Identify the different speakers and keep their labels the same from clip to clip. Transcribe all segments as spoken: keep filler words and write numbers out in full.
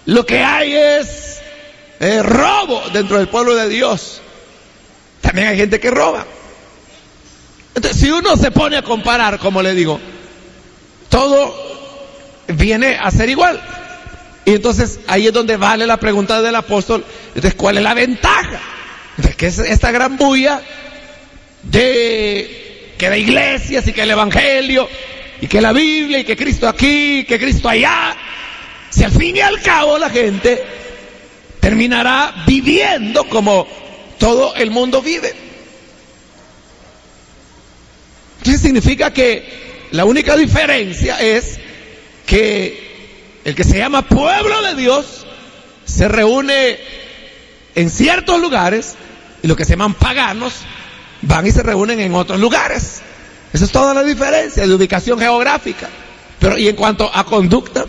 Speaker 1: lo que hay es eh, robo dentro del pueblo de Dios. También hay gente que roba. Entonces, si uno se pone a comparar, como le digo, todo viene a ser igual. Y entonces ahí es donde vale la pregunta del apóstol. Entonces, ¿cuál es la ventaja? Entonces, ¿qué es esta gran bulla de que de iglesias y que el evangelio y que la Biblia y que Cristo aquí y que Cristo allá? Si al fin y al cabo la gente terminará viviendo como todo el mundo vive. Entonces significa que la única diferencia es que el que se llama pueblo de Dios se reúne en ciertos lugares y los que se llaman paganos van y se reúnen en otros lugares. Esa es toda la diferencia de ubicación geográfica. Pero y en cuanto a conducta,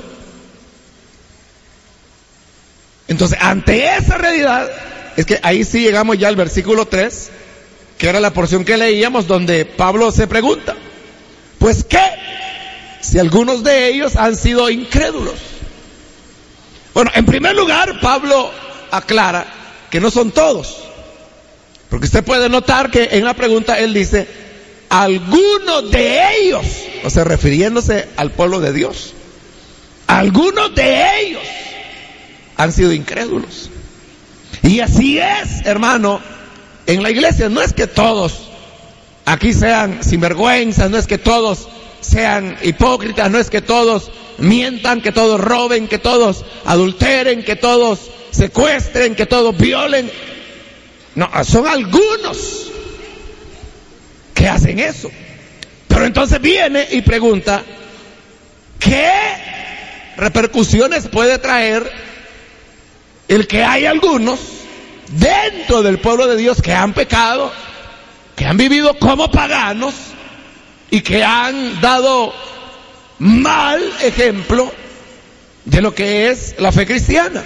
Speaker 1: entonces ante esa realidad es que ahí sí llegamos ya al versículo tres, que era la porción que leíamos, donde Pablo se pregunta: pues qué si algunos de ellos han sido incrédulos. Bueno, en primer lugar, Pablo aclara que no son todos, porque usted puede notar que en la pregunta él dice algunos de ellos, o sea, refiriéndose al pueblo de Dios. Algunos de ellos han sido incrédulos. Y así es, hermano, en la iglesia. No es que todos aquí sean sinvergüenzas, no es que todos sean hipócritas, no es que todos mientan, que todos roben, que todos adulteren, que todos secuestren, que todos violen. No, son algunos que hacen eso. Pero entonces viene y pregunta: ¿qué repercusiones puede traer el que hay algunos dentro del pueblo de Dios que han pecado, que han vivido como paganos y que han dado mal ejemplo de lo que es la fe cristiana?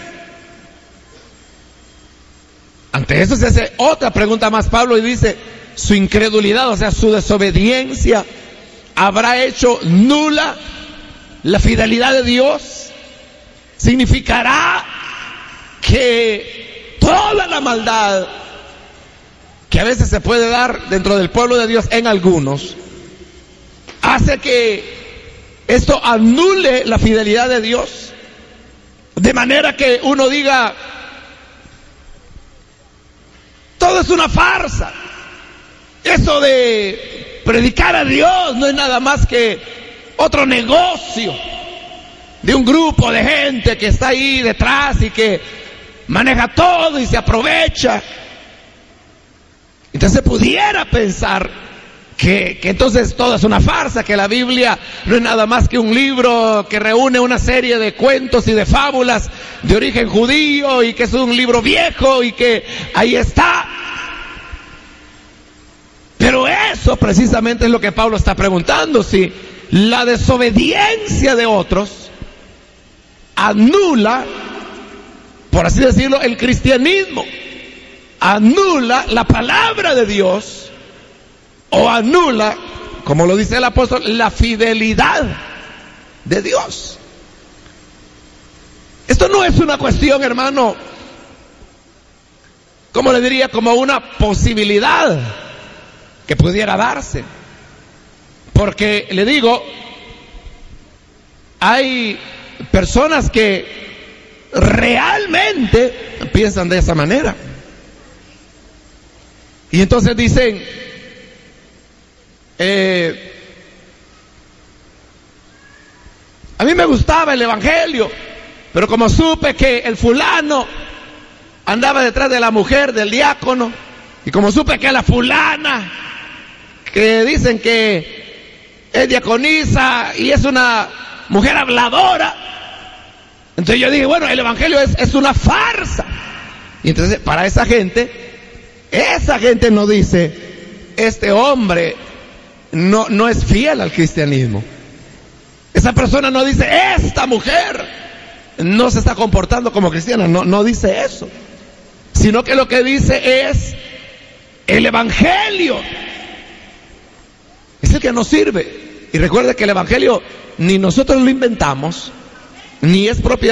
Speaker 1: Ante eso se hace otra pregunta más Pablo y dice: su incredulidad, o sea, su desobediencia, habrá hecho nula la fidelidad de Dios. Significará que toda la maldad que a veces se puede dar dentro del pueblo de Dios en algunos hace que esto anule la fidelidad de Dios, de manera que uno diga: todo es una farsa. Eso de predicar a Dios no es nada más que otro negocio de un grupo de gente que está ahí detrás y que maneja todo y se aprovecha. Entonces pudiera pensar que, que entonces todo es una farsa, que la Biblia no es nada más que un libro que reúne una serie de cuentos y de fábulas de origen judío y que es un libro viejo y que ahí está. Pero eso precisamente es lo que Pablo está preguntando: si la desobediencia de otros anula, por así decirlo, el cristianismo, anula la palabra de Dios, o anula, como lo dice el apóstol, la fidelidad de Dios. Esto no es una cuestión, hermano, como le diría, como una posibilidad que pudiera darse, porque le digo, hay personas que realmente piensan de esa manera y entonces dicen: eh, a mí me gustaba el evangelio, pero como supe que el fulano andaba detrás de la mujer del diácono, y como supe que la fulana que dicen que es diaconisa y es una mujer habladora, entonces yo dije: bueno, el evangelio es, es una farsa. Y entonces para esa gente, esa gente no dice: este hombre no, no es fiel al cristianismo. Esa persona no dice: esta mujer no se está comportando como cristiana. No, no dice eso, sino que lo que dice es: el evangelio es el que nos sirve. Y recuerde que el evangelio ni nosotros lo inventamos, ni es propiedad